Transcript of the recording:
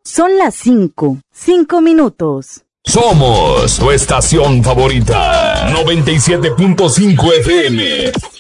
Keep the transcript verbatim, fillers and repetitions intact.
Son las cinco, cinco minutos. Somos tu estación favorita, noventa y siete punto cinco F M.